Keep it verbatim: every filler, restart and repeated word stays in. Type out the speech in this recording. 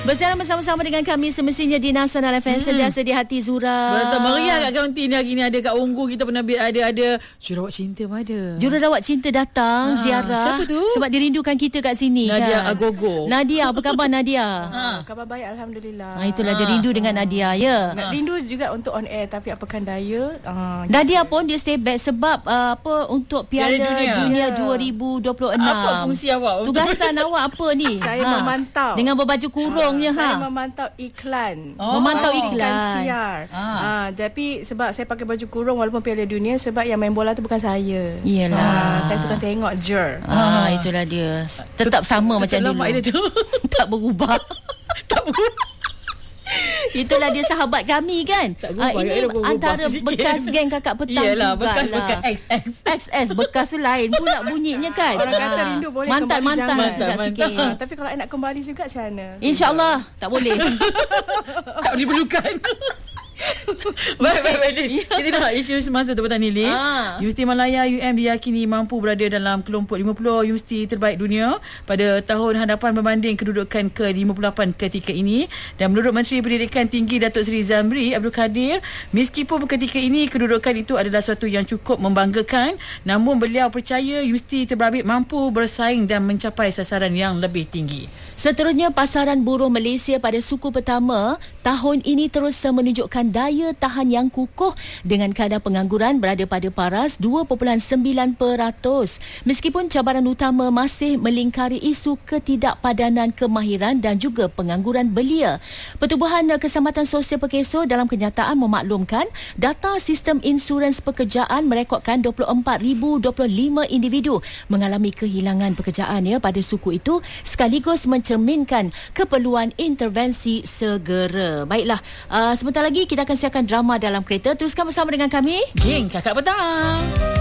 Bersama bersama-sama dengan kami semestinya di Nasional F M, hmm. sentiasa di hati Zura. Betul, meriah kat kaunti ni hari ni. Ada kat Unggu, kita pernah ada ada jururawat cinta pun ada. Jururawat cinta datang ha, ziarah. Siapa tu? Sebab dirindukan kita kat sini. Nadia kan? Agogo. Nadia, apa khabar Nadia? Ha. Khabar baik, alhamdulillah. Ha, itulah ha. dia rindu dengan Nadia ya. Ha. Rindu juga untuk on air, tapi apakan daya. Ha, Nadia gitu. Pun dia stay back sebab uh, apa untuk Piala Dunia, Dunia yeah. dua ribu dua puluh enam. Apa fungsi awak? Tugasan awak apa ni? Saya ha. memantau. Dengan berbaju kurungnya ha. ha. Saya memantau iklan. Oh, memantau iklan. Iklan siar. Ha. Ha. Tapi sebab saya pakai baju kurung walaupun Piala Dunia, sebab yang main bola tu bukan saya. Iyalah. Ha. Saya tukang tengok je. Ha. Itulah dia. Tetap sama macam dulu. Dia tu. Tak berubah. Tak berubah. Itulah dia sahabat kami kan. Uh, ini antara bekas geng Kakak Petang. Yelah, juga bekas-bekas X X. X S bekas tu lain pula bunyinya kan. Orang kata rindu boleh mantan, kembali mantan, jangan. mantan, sikit. Ha, tapi kalau nak kembali juga macam mana? InsyaAllah tak boleh. Tak diperlukan. Baik, baik, baik. Kita nak isu semasa tu petang ni, Lin. Ha. Universiti Malaya U M diyakini mampu berada dalam kelompok lima puluh universiti terbaik dunia pada tahun hadapan berbanding kedudukan ke lima puluh lapan ketika ini. Dan menurut Menteri Pendidikan Tinggi Datuk Seri Zamri Abdul Kadir, meskipun ketika ini kedudukan itu adalah suatu yang cukup membanggakan, namun beliau percaya universiti terbabit mampu bersaing dan mencapai sasaran yang lebih tinggi. Seterusnya, pasaran buruh Malaysia pada suku pertama tahun ini terus menunjukkan daya tahan yang kukuh dengan kadar pengangguran berada pada paras dua perpuluhan sembilan peratus. Meskipun cabaran utama masih melingkari isu ketidakpadanan kemahiran dan juga pengangguran belia. Pertubuhan Keselamatan Sosial Pekeso dalam kenyataan memaklumkan data sistem insurans pekerjaan merekodkan dua puluh empat ribu dua puluh lima individu mengalami kehilangan pekerjaan ya pada suku itu, sekaligus mencerminkan keperluan intervensi segera. Baiklah, uh, sebentar lagi kita akan siarkan drama dalam kereta. Teruskan bersama dengan kami, Geng Kakak Petang.